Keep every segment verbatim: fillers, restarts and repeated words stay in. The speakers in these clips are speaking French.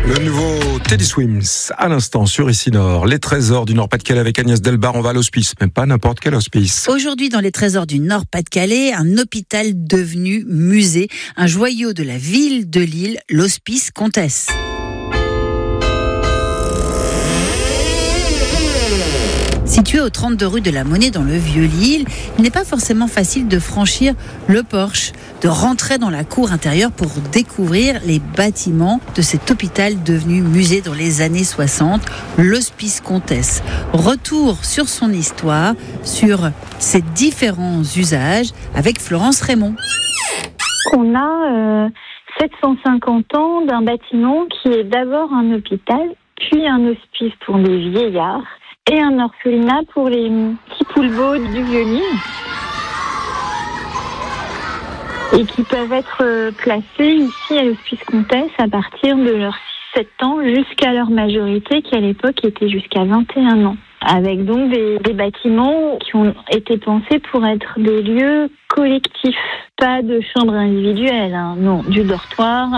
Le nouveau Teddy Swims, à l'instant sur Ici Nord. Les trésors du Nord-Pas-de-Calais avec Agnès Delbar. On va à l'hospice, mais pas n'importe quel hospice. Aujourd'hui, dans les trésors du Nord-Pas-de-Calais, un hôpital devenu musée. Un joyau de la ville de Lille, l'Hospice Comtesse. Situé au trente-deux rue de la Monnaie dans le Vieux-Lille, il n'est pas forcément facile de franchir le porche, de rentrer dans la cour intérieure pour découvrir les bâtiments de cet hôpital devenu musée dans les années soixante, l'Hospice Comtesse. Retour sur son histoire, sur ses différents usages avec Florence Raymond. On a euh, sept cent cinquante ans d'un bâtiment qui est d'abord un hôpital, puis un hospice pour les vieillards, et un orphelinat pour les petits poulbeaux du Vieux-Lille, et qui peuvent être placés ici à l'Hospice Comtesse à partir de leurs six sept ans jusqu'à leur majorité, qui à l'époque était jusqu'à vingt et un ans. Avec donc des, des bâtiments qui ont été pensés pour être des lieux collectifs, pas de chambres individuelles, hein, non, du dortoir.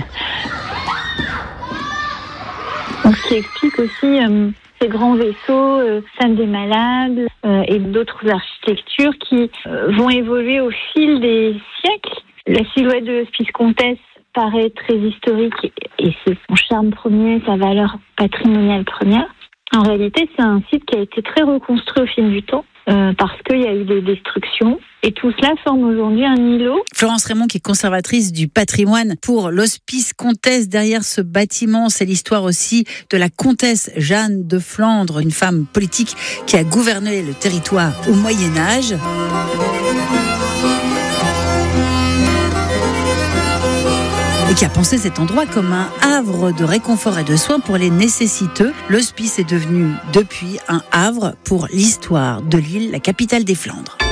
Donc, ce qui explique aussi euh, ces grands vaisseaux, euh, salle des malades euh, et d'autres architectures qui euh, vont évoluer au fil des siècles. La silhouette de l'Hospice Comtesse paraît très historique et c'est son charme premier, sa valeur patrimoniale première. En réalité, c'est un site qui a été très reconstruit au fil du temps euh, parce qu'il y a eu des destructions. Et tout cela forme aujourd'hui un îlot. Florence Raymond, qui est conservatrice du patrimoine pour l'Hospice Comtesse. Derrière ce bâtiment, c'est l'histoire aussi de la comtesse Jeanne de Flandre, une femme politique qui a gouverné le territoire au Moyen-Âge. Et qui a pensé cet endroit comme un havre de réconfort et de soins pour les nécessiteux. L'hospice est devenu depuis un havre pour l'histoire de Lille, la capitale des Flandres.